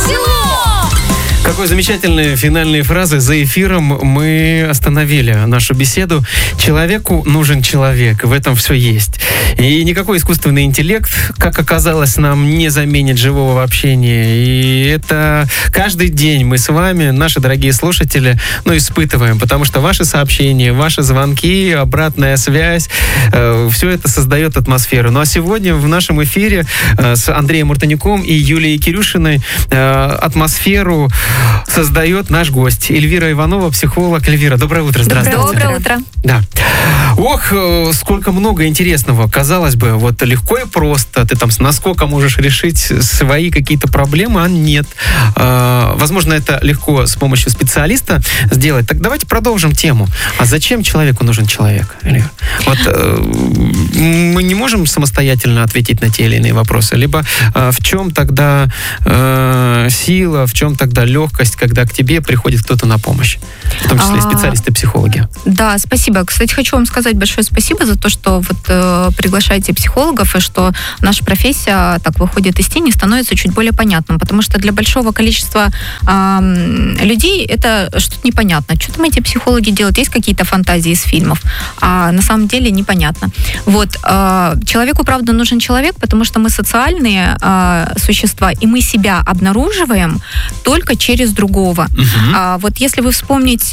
Какой замечательные финальные фразы. За эфиром мы остановили нашу беседу. Человеку нужен человек. В этом все есть. И никакой искусственный интеллект, как оказалось, нам не заменит живого общения. И это каждый день мы с вами, наши дорогие слушатели, испытываем. Потому что ваши сообщения, ваши звонки, обратная связь, все это создает атмосферу. Ну а сегодня в нашем эфире с Андреем Мартынюком и Юлией Кирюшиной атмосферу создает наш гость Эльвира Иванова, психолог. Эльвира, доброе утро, здравствуйте. Доброе утро. Да. Ох, сколько много интересного. Казалось бы, вот легко и просто. Ты там насколько можешь решить свои какие-то проблемы, а нет. Возможно, это легко с помощью специалиста сделать. Так давайте продолжим тему. А зачем человеку нужен человек? Вот мы не можем самостоятельно ответить на те или иные вопросы. Либо в чем тогда сила, в чем тогда легкость, когда к тебе приходит кто-то на помощь, в том числе и специалисты-психологи. Да, спасибо. Кстати, хочу вам сказать большое спасибо за то, что приглашаете психологов, и что наша профессия так выходит из тени, становится чуть более понятным, потому что для большого количества людей это что-то непонятно. Что там эти психологи делают? Есть какие-то фантазии из фильмов, а на самом деле непонятно. Человеку, правда, нужен человек, потому что мы социальные существа, и мы себя обнаруживаем только через другого. Если вы вспомните,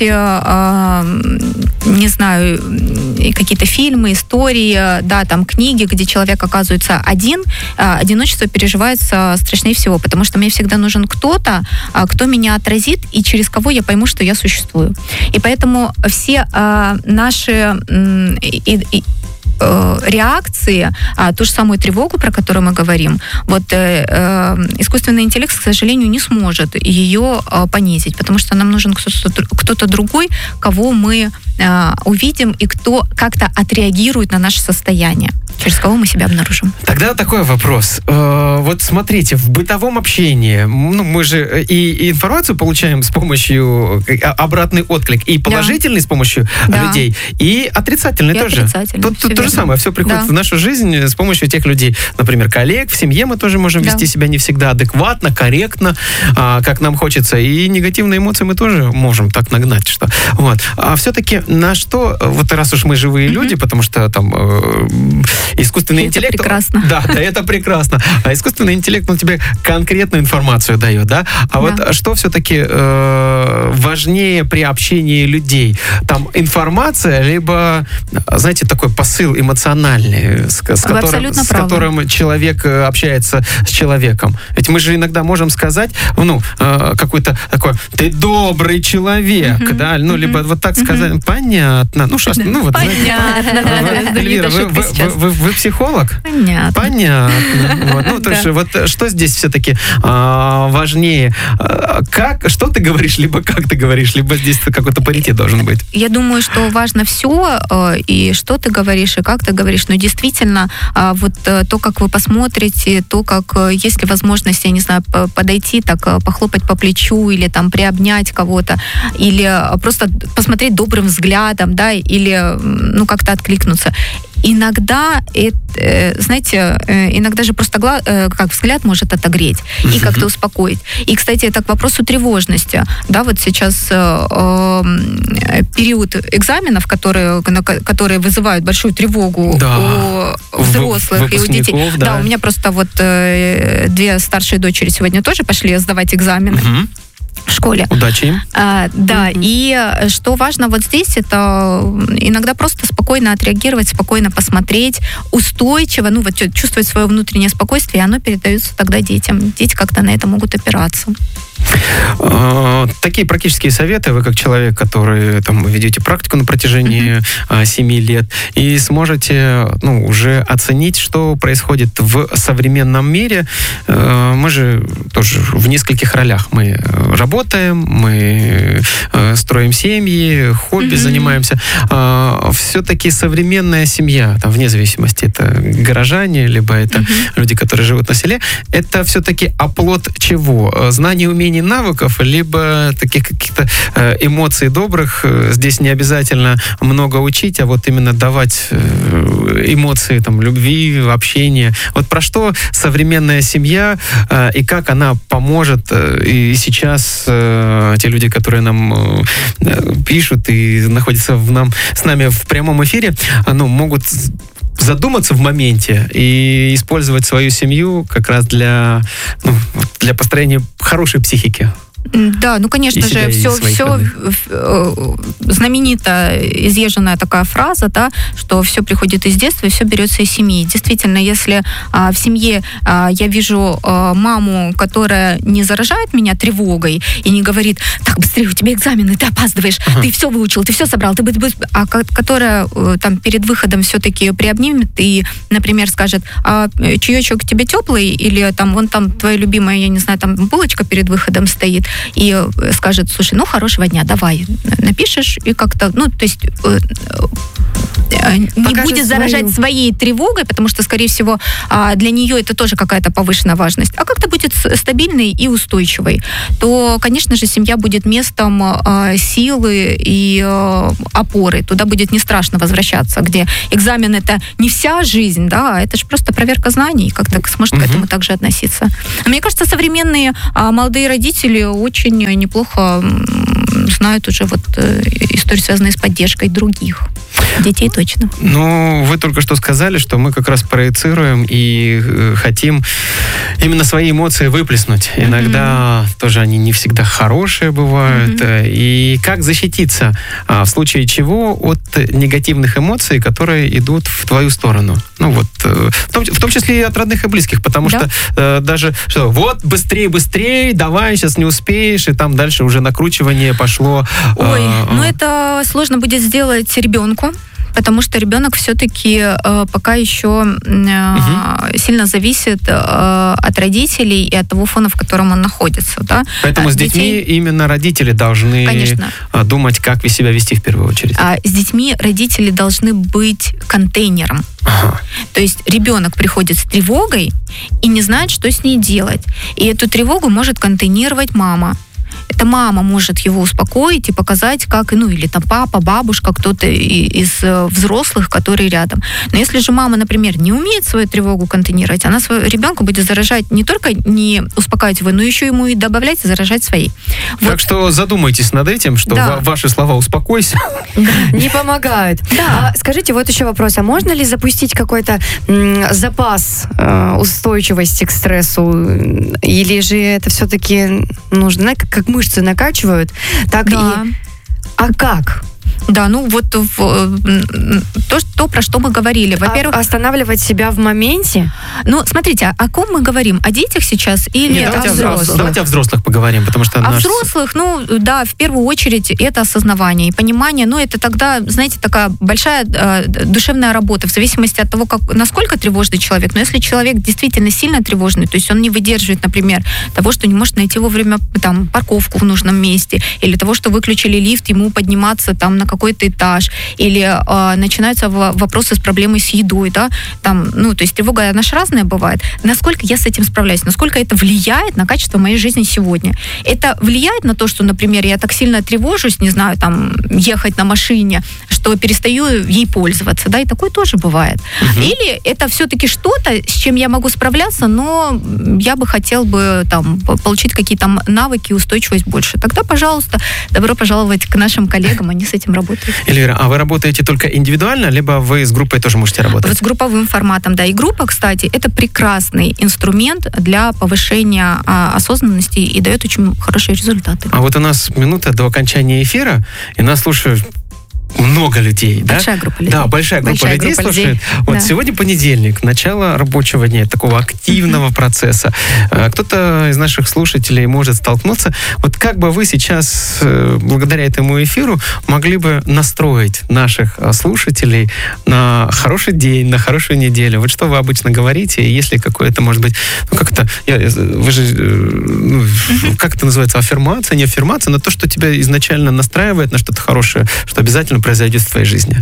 не знаю, какие-то фильмы, истории, да, там книги, где человек оказывается один, одиночество переживается страшнее всего, потому что мне всегда нужен кто-то, кто меня отразит и через кого я пойму, что я существую. И поэтому все наши реакции, ту же самую тревогу, про которую мы говорим, искусственный интеллект, к сожалению, не сможет ее понизить, потому что нам нужен кто-то другой, кого мы увидим и кто как-то отреагирует на наше состояние, через кого мы себя обнаружим. Тогда такой вопрос. Вот смотрите, в бытовом общении, мы же и информацию получаем с помощью обратный отклик, и положительный с помощью людей, и отрицательный тоже. Тут то же самое, все приходит в нашу жизнь с помощью тех людей. Например, коллег, в семье мы тоже можем вести себя не всегда адекватно, корректно, как нам хочется, и негативные эмоции мы тоже можем так нагнать. А все-таки на что, раз уж мы живые люди, потому что там искусственный интеллект... Это прекрасно. Да, это прекрасно. А искусственный интеллект, тебе конкретную информацию дает, да? Что все-таки важнее при общении людей? Там информация, либо, знаете, такой посыл эмоциональный, с которым человек общается с человеком. Ведь мы же иногда можем сказать, какой-то такой, ты добрый человек, да? Либо вот так сказать, понятно. Понятно. Эльвира, вы психолог? Понятно. Что здесь все-таки важнее? Что ты говоришь, либо как ты говоришь, либо здесь какой-то паритет должен быть? Я думаю, что важно все, и что ты говоришь, и как ты говоришь, но действительно, то, как вы посмотрите, то, как, есть ли возможность, я не знаю, подойти, так, похлопать по плечу, или там приобнять кого-то, или просто посмотреть добрым взглядом, да, или, как-то откликнуться. Иногда, знаете, иногда же просто взгляд может отогреть и как-то успокоить. И, кстати, это к вопросу тревожности. Да, вот сейчас период экзаменов, которые вызывают большую тревогу у взрослых и у детей. Да, у меня просто 2 старшие дочери сегодня тоже пошли сдавать экзамены. В школе. Удачи им. И что важно здесь, это иногда просто спокойно отреагировать, спокойно посмотреть, устойчиво, чувствовать свое внутреннее спокойствие, и оно передается тогда детям. Дети как-то на это могут опираться. Такие практические советы, вы как человек, который вы ведете практику на протяжении 7 лет, и сможете уже оценить, что происходит в современном мире. Мы же тоже в нескольких ролях. Мы работаем, мы строим семьи, хобби занимаемся. Все-таки современная семья, вне зависимости, это горожане, либо это люди, которые живут на селе, это все-таки оплот чего? Знаний, умений, умений, навыков, либо таких каких-то эмоций добрых. Здесь не обязательно много учить, а вот именно давать эмоции там, любви, общения. Вот про что современная семья и как она поможет и сейчас те люди, которые нам пишут и находятся с нами в прямом эфире, могут задуматься в моменте и использовать свою семью как раз для построения хорошей психики. Да, конечно же, все знаменитая, изъезженная такая фраза, да, что все приходит из детства и все берется из семьи. Действительно, если в семье я вижу маму, которая не заражает меня тревогой и не говорит: так, быстрее, у тебя экзамены, ты опаздываешь, ты все выучил, ты все собрал, которая там перед выходом все-таки приобнимет и, например, скажет: а чаечек тебе теплый, или там вон там твоя любимая, я не знаю, там булочка перед выходом стоит, и скажет: слушай, хорошего дня, давай, напишешь, и как-то, то есть не будет заражать своей тревогой, потому что, скорее всего, для нее это тоже какая-то повышенная важность, а как-то будет стабильной и устойчивой, то, конечно же, семья будет местом силы и опоры. Туда будет не страшно возвращаться, где экзамен — это не вся жизнь, да, это же просто проверка знаний, как-то сможет к этому также относиться. Мне кажется, современные молодые родители очень неплохо знают уже истории, связанные с поддержкой других. Детей точно. Вы только что сказали, что мы как раз проецируем и хотим именно свои эмоции выплеснуть. Иногда тоже они не всегда хорошие бывают. И как защититься в случае чего от негативных эмоций, которые идут в твою сторону? В том числе и от родных и близких, потому что даже быстрее, давай, сейчас не успеешь, и там дальше уже накручивание пошло. Это сложно будет сделать ребенку, потому что ребенок все-таки пока еще сильно зависит от родителей и от того фона, в котором он находится. Да? Поэтому с детьми именно родители должны думать, как себя вести в первую очередь. С детьми родители должны быть контейнером. То есть ребенок приходит с тревогой и не знает, что с ней делать. И эту тревогу может контейнировать мама. Это мама может его успокоить и показать, как, или там папа, бабушка, кто-то из взрослых, которые рядом. Но если же мама, например, не умеет свою тревогу контейнировать, она своего ребенка будет заражать, не только не успокаивать его, но еще ему и добавлять и заражать своей. Так что задумайтесь над этим, что ваши слова «успокойся» не помогают. Скажите, вот еще вопрос. А можно ли запустить какой-то запас устойчивости к стрессу? Или же это все-таки нужно, как мышцы накачивают, так и... А как? Да, то, про что мы говорили. Во-первых, останавливать себя в моменте? Смотрите, о ком мы говорим? О детях сейчас или о взрослых? Давайте о взрослых поговорим, потому что... Взрослых, в первую очередь, это осознавание и понимание, это тогда, знаете, такая большая душевная работа, в зависимости от того, насколько тревожный человек. Но если человек действительно сильно тревожный, то есть он не выдерживает, например, того, что не может найти вовремя парковку в нужном месте, или того, что выключили лифт, ему подниматься на какой-то этаж, или начинаются вопросы с проблемой с едой, да, то есть тревога, она же разная бывает. Насколько я с этим справляюсь, насколько это влияет на качество моей жизни сегодня? Это влияет на то, что, например, я так сильно тревожусь, не знаю, ехать на машине, что перестаю ей пользоваться, да, и такое тоже бывает. Или это все-таки что-то, с чем я могу справляться, но я бы хотел бы получить какие-то навыки и устойчивость больше. Тогда, пожалуйста, добро пожаловать к нашим коллегам, они с этим работают. Эльвира, а вы работаете только индивидуально, либо вы с группой тоже можете работать? Вот с групповым форматом, да. И группа, кстати, это прекрасный инструмент для повышения осознанности и дает очень хорошие результаты. А вот у нас минута до окончания эфира, и нас слушают много людей, большая группа людей. Да, большая группа людей слушает. Сегодня понедельник, начало рабочего дня, такого активного процесса. Кто-то из наших слушателей может столкнуться. Как бы вы сейчас, благодаря этому эфиру, могли бы настроить наших слушателей на хороший день, на хорошую неделю? Вот что вы обычно говорите, если какое-то, может быть, вы же, как это называется, аффирмация, не аффирмация, но то, что тебя изначально настраивает на что-то хорошее, что обязательно произойдет в твоей жизни?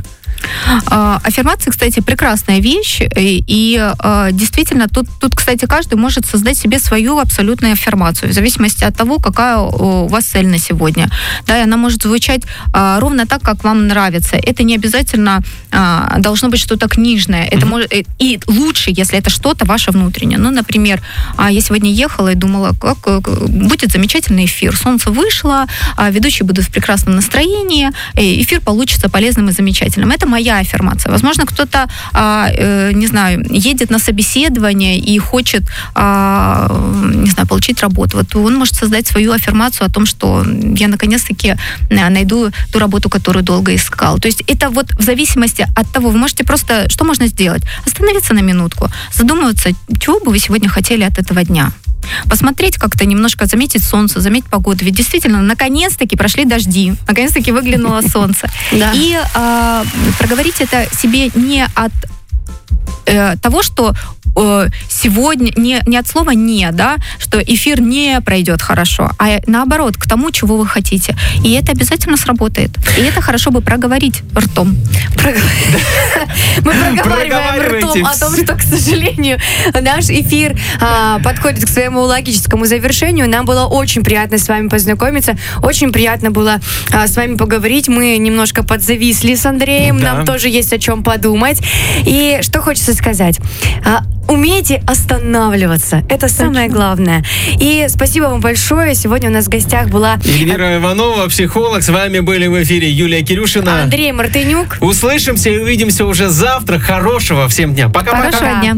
Аффирмации, кстати, прекрасная вещь, и действительно, тут, кстати, каждый может создать себе свою абсолютную аффирмацию, в зависимости от того, какая у вас цель на сегодня. Да, и она может звучать ровно так, как вам нравится. Это не обязательно должно быть что-то книжное. Это может, и лучше, если это что-то ваше внутреннее. Ну, например, я сегодня ехала и думала, как будет замечательный эфир. Солнце вышло, ведущие будут в прекрасном настроении, эфир получится полезным и замечательным. Это моя аффирмация. Возможно, кто-то, не знаю, едет на собеседование и хочет, не знаю, получить работу. Вот он может создать свою аффирмацию о том, что я наконец-таки найду ту работу, которую долго искал. То есть это вот в зависимости от того, вы можете просто, что можно сделать? Остановиться на минутку, задумываться, чего бы вы сегодня хотели от этого дня. Посмотреть как-то немножко, заметить солнце, заметить погоду. Ведь действительно, наконец-таки прошли дожди, наконец-таки выглянуло солнце. И проговорить это себе не от того, что сегодня, не от слова «не», да, что эфир не пройдет хорошо, а наоборот, к тому, чего вы хотите. И это обязательно сработает. И это хорошо бы проговорить ртом. Мы проговариваем ртом о том, что, к сожалению, наш эфир подходит к своему логическому завершению. Нам было очень приятно с вами познакомиться, очень приятно было с вами поговорить. Мы немножко подзависли с Андреем, нам тоже есть о чем подумать. И что хочется сказать? Умейте останавливаться. Это самое главное. И спасибо вам большое. Сегодня у нас в гостях была Эльвира Иванова, психолог. С вами были в эфире Юлия Кирюшина, Андрей Мартынюк. Услышимся и увидимся уже завтра. Хорошего всем дня. Пока-пока. Хорошего дня.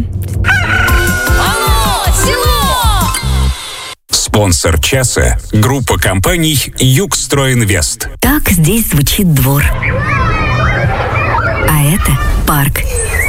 Спонсор часа – группа компаний «Югстройинвест». Так здесь звучит двор. А это парк.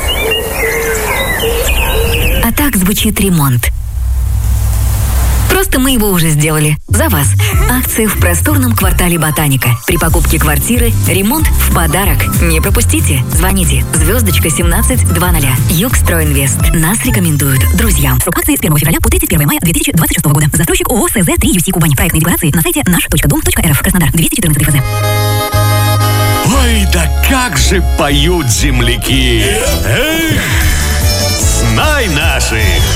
А так звучит ремонт. Просто мы его уже сделали. За вас. Акции в просторном квартале «Ботаника». При покупке квартиры ремонт в подарок. Не пропустите. Звоните. *1720. Югстройинвест. Нас рекомендуют друзьям. Срок акции с 1 февраля по 31 мая 2026 года. Застройщик ООО СЗ-3 Кубань. Проектные декларации на сайте наш.дом.рф. Краснодар. 214 ФЗ. Ой, да как же поют земляки! Эх, знай наших!